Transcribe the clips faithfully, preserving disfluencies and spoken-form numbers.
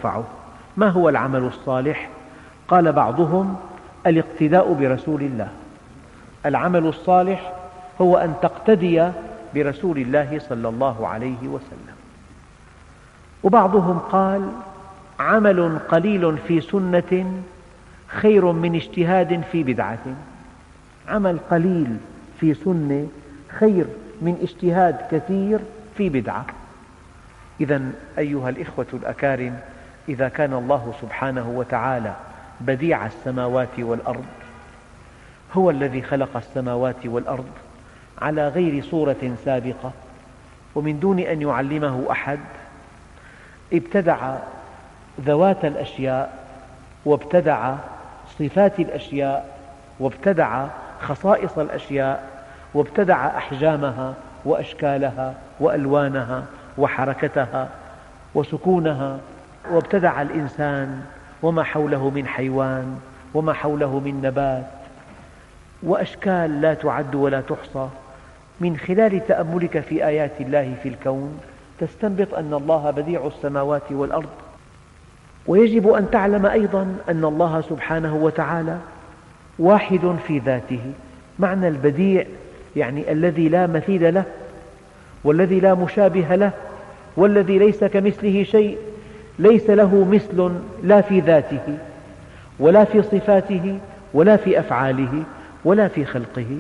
ينفعه. ما هو العمل الصالح؟ قال بعضهم: الاقتداء برسول الله. العمل الصالح هو أن تقتدي برسول الله صلى الله عليه وسلم. وبعضهم قال: عمل قليل في سنة خير من اجتهاد في بدعة. عمل قليل في سنة خير من اجتهاد كثير في بدعة. إذن أيها الإخوة الأكارم، إذا كان الله سبحانه وتعالى بديع السماوات والأرض، هو الذي خلق السماوات والأرض على غير صورة سابقة ومن دون أن يعلمه أحد، ابتدع ذوات الأشياء وابتدع صفات الأشياء وابتدع خصائص الأشياء وابتدع أحجامها وأشكالها وألوانها وحركتها وسكونها، وابتدع الإنسان وما حوله من حيوان وما حوله من نبات وأشكال لا تعد ولا تحصى. من خلال تأملك في آيات الله في الكون تستنبط أن الله بديع السماوات والأرض. ويجب أن تعلم أيضا أن الله سبحانه وتعالى واحد في ذاته. معنى البديع يعني الذي لا مثيل له والذي لا مشابه له والذي ليس كمثله شيء، ليس له مثل لا في ذاته ولا في صفاته ولا في أفعاله ولا في خلقه.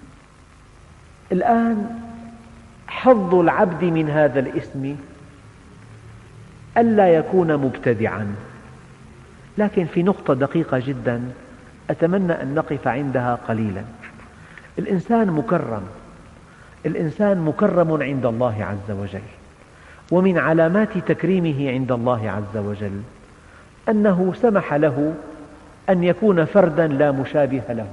الآن حظ العبد من هذا الاسم ألا يكون مبتدعا. لكن في نقطة دقيقة جدا أتمنى أن نقف عندها قليلا. الإنسان مكرم، الإنسان مكرم عند الله عز وجل، ومن علامات تكريمه عند الله عز وجل أنه سمح له أن يكون فرداً لا مشابه له،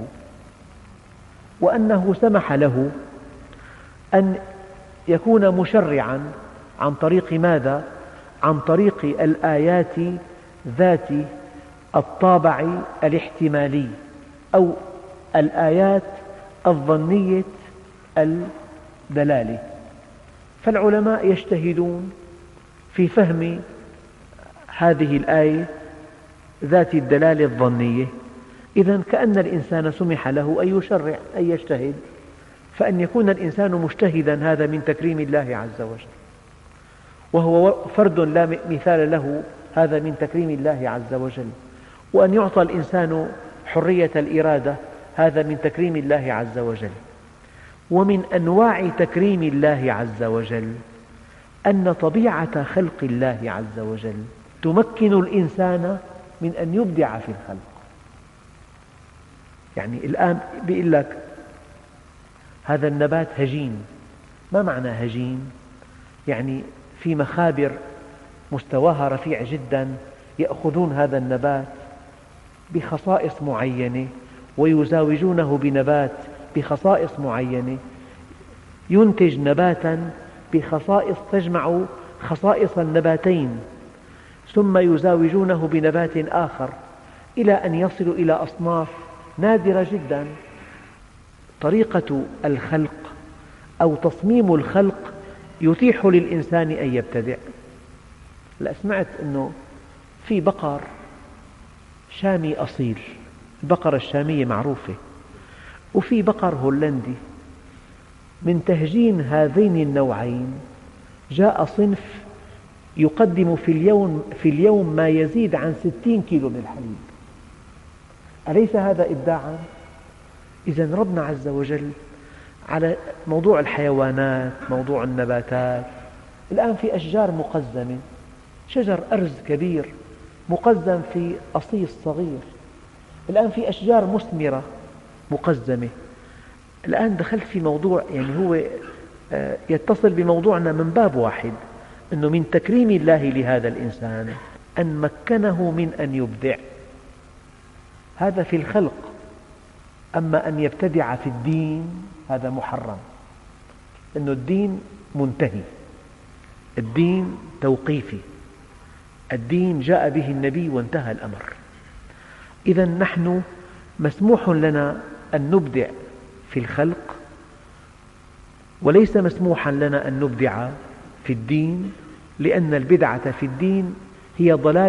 وأنه سمح له أن يكون مشرعاً عن طريق ماذا؟ عن طريق الآيات ذات الطابع الاحتمالي أو الآيات الظنية الدلالة. فالعلماء يجتهدون في فهم هذه الآية ذات الدلالة الظنية. إذن كأن الإنسان سمح له أن يشرع، أن يجتهد، فأن يكون الإنسان مجتهدا هذا من تكريم الله عز وجل، وهو فرد لا مثال له هذا من تكريم الله عز وجل، وأن يعطى الإنسان حرية الإرادة هذا من تكريم الله عز وجل. ومن أنواع تكريم الله عز وجل أن طبيعة خلق الله عز وجل تمكن الإنسان من أن يبدع في الخلق. يعني الآن بيقول لك هذا النبات هجين. ما معنى هجين؟ يعني في مخابر مستواها رفيع جدا يأخذون هذا النبات بخصائص معينة ويزاوجونه بنبات بخصائص معينة، ينتج نباتا بخصائص تجمع خصائص النباتين، ثم يزاوجونه بنبات آخر إلى أن يصلوا إلى أصناف نادرة جدا. طريقة الخلق أو تصميم الخلق يتيح للإنسان أن يبتدع. لا سمعت أنه في بقر شامي أصيل، البقرة الشامية معروفة، وفي بقر هولندي. من تهجين هذين النوعين جاء صنف يقدم في اليوم, في اليوم ما يزيد عن ستين كيلو من الحليب. أليس هذا إبداعا؟ إذن ربنا عز وجل على موضوع الحيوانات، موضوع النباتات، الآن في أشجار مقزمة، شجر أرز كبير مقزم في أصيص صغير، الآن في أشجار مثمرة مقزمة. الآن دخلت في موضوع يعني هو يتصل بموضوعنا من باب واحد، أنه من تكريم الله لهذا الإنسان أن مكنه من أن يبدع، هذا في الخلق. أما أن يبتدع في الدين هذا محرم، لأن الدين منتهي، الدين توقيفي، الدين جاء به النبي وانتهى الأمر. إذن نحن مسموح لنا أن نبدع في الخلق، وليس مسموحا لنا أن نبدع في الدين، لأن البدعة في الدين هي ضلال